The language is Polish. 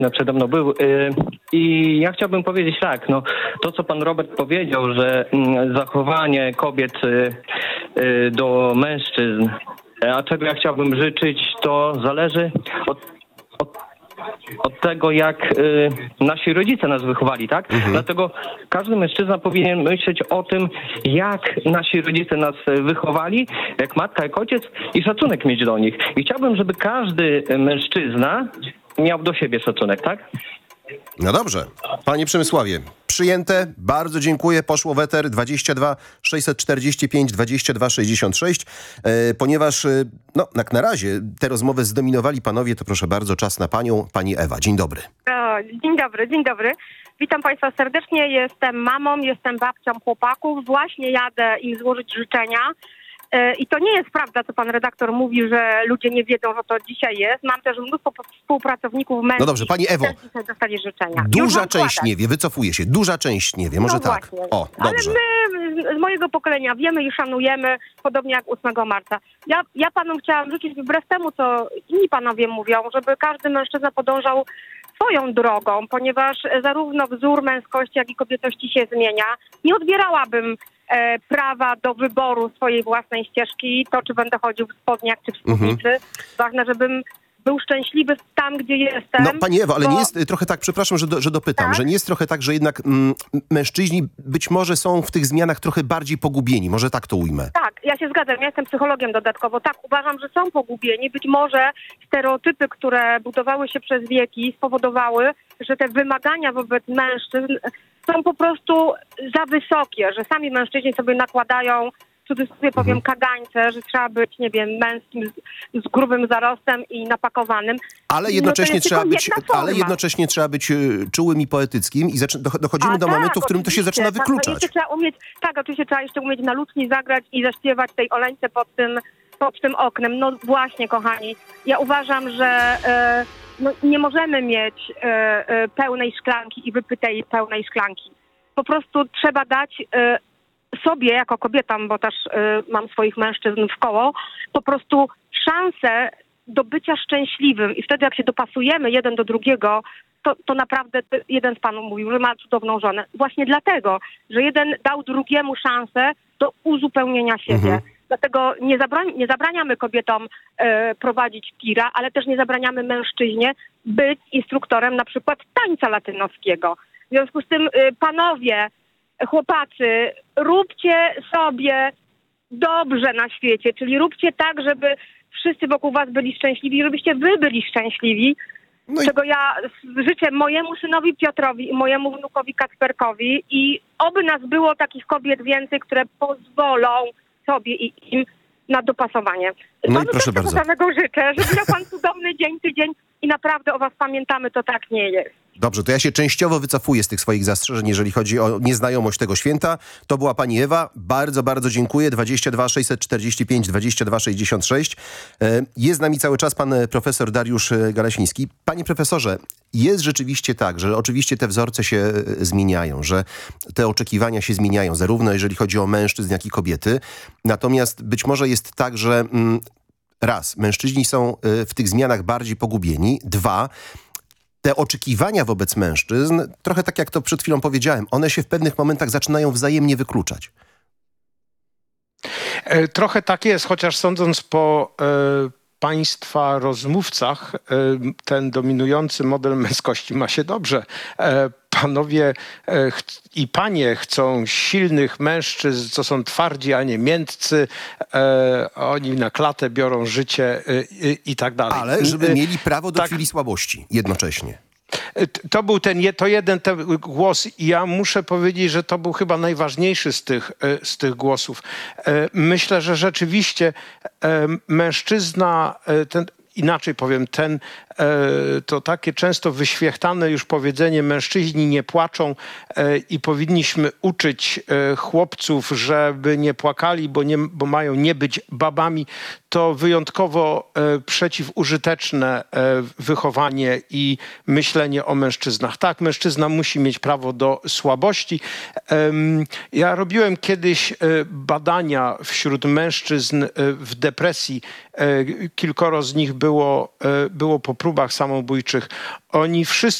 przede mną był. I ja chciałbym powiedzieć tak, no to co pan Robert powiedział, że zachowanie kobiet do mężczyzn, a czego ja chciałbym życzyć, to zależy od tego, jak nasi rodzice nas wychowali, tak? Dlatego każdy mężczyzna powinien myśleć o tym, jak nasi rodzice nas wychowali, jak matka, jak ojciec i szacunek mieć do nich. I chciałbym, żeby każdy mężczyzna miał do siebie szacunek, tak? No dobrze. Panie Przemysławie, przyjęte. Bardzo dziękuję. Poszło w eter 22 645 22 66. Ponieważ no, jak na razie tę rozmowę zdominowali panowie, to proszę bardzo, czas na panią. Pani Ewa, dzień dobry. Dzień dobry. Witam państwa serdecznie. Jestem mamą, jestem babcią chłopaków. Właśnie jadę im złożyć życzenia. I to nie jest prawda, co pan redaktor mówi, że ludzie nie wiedzą, że to dzisiaj jest. Mam też mnóstwo współpracowników męskich. No dobrze, pani Ewo, dzisiaj dostali życzenia. duża część nie wie, wycofuje się, duża część nie wie, może no tak. Właśnie. O, dobrze. Ale my z mojego pokolenia wiemy i szanujemy, podobnie jak 8 marca. Ja panom chciałam życzyć, wbrew temu, co inni panowie mówią, żeby każdy mężczyzna podążał swoją drogą, ponieważ zarówno wzór męskości, jak i kobiecości się zmienia. Nie odbierałabym prawa do wyboru swojej własnej ścieżki, to czy będę chodził w spodniach czy w spódnicy. Ważne, żebym był szczęśliwy tam, gdzie jestem. No pani Ewo, ale nie jest trochę tak, przepraszam, że dopytam, tak? że nie jest trochę tak, że jednak mężczyźni być może są w tych zmianach trochę bardziej pogubieni, może tak to ujmę. Tak, ja się zgadzam, ja jestem psychologiem dodatkowo. Tak, uważam, że są pogubieni. Być może stereotypy, które budowały się przez wieki, spowodowały, że te wymagania wobec mężczyzn są po prostu za wysokie, że sami mężczyźni sobie nakładają, w cudzysłowie powiem, kagańce, że trzeba być, nie wiem, męskim z grubym zarostem i napakowanym. Ale jednocześnie, trzeba być czułym i poetyckim i dochodzimy do momentu, w którym to się zaczyna wykluczać. Oczywiście trzeba jeszcze umieć na ludzki zagrać i zaśpiewać tej Oleńce pod tym oknem. No właśnie, kochani, ja uważam, że nie możemy mieć pełnej szklanki i wypytej pełnej szklanki. Po prostu trzeba dać sobie jako kobietom, bo też mam swoich mężczyzn w koło, po prostu szansę do bycia szczęśliwym. I wtedy jak się dopasujemy jeden do drugiego, to naprawdę jeden z panów mówił, że ma cudowną żonę. Właśnie dlatego, że jeden dał drugiemu szansę do uzupełnienia siebie. Dlatego nie zabraniamy kobietom prowadzić tira, ale też nie zabraniamy mężczyźnie być instruktorem na przykład tańca latynoskiego. W związku z tym panowie, chłopacy, róbcie sobie dobrze na świecie, czyli róbcie tak, żeby wszyscy wokół was byli szczęśliwi, żebyście wy byli szczęśliwi, czego ja życzę mojemu synowi Piotrowi i mojemu wnukowi Kacperkowi i oby nas było takich kobiet więcej, które pozwolą sobie i im na dopasowanie. No i proszę bardzo. Samego życzę, żeby miał pan cudowny dzień, tydzień i naprawdę o was pamiętamy, to tak nie jest. Dobrze, to ja się częściowo wycofuję z tych swoich zastrzeżeń, jeżeli chodzi o nieznajomość tego święta. To była pani Ewa. Bardzo, bardzo dziękuję. 22 645 22 66. Jest z nami cały czas pan profesor Dariusz Galesiński. Panie profesorze, jest rzeczywiście tak, że oczywiście te wzorce się zmieniają, że te oczekiwania się zmieniają, zarówno jeżeli chodzi o mężczyzn, jak i kobiety. Natomiast być może jest tak, że raz, mężczyźni są w tych zmianach bardziej pogubieni. Dwa, te oczekiwania wobec mężczyzn, trochę tak jak to przed chwilą powiedziałem, one się w pewnych momentach zaczynają wzajemnie wykluczać. Trochę tak jest, chociaż sądząc po państwa rozmówcach, ten dominujący model męskości ma się dobrze. Panowie i panie chcą silnych mężczyzn, co są twardzi, a nie miętcy. Oni na klatę biorą życie i tak dalej. Ale żeby mieli prawo do chwili słabości jednocześnie. To był ten głos i ja muszę powiedzieć, że to był chyba najważniejszy z tych głosów. Myślę, że rzeczywiście mężczyzna, inaczej powiem, to takie często wyświechtane już powiedzenie mężczyźni nie płaczą i powinniśmy uczyć chłopców, żeby nie płakali, bo mają nie być babami, to wyjątkowo przeciwużyteczne wychowanie i myślenie o mężczyznach. Tak, mężczyzna musi mieć prawo do słabości. Ja robiłem kiedyś badania wśród mężczyzn w depresji. Kilkoro z nich było po próbach samobójczych. Oni wszyscy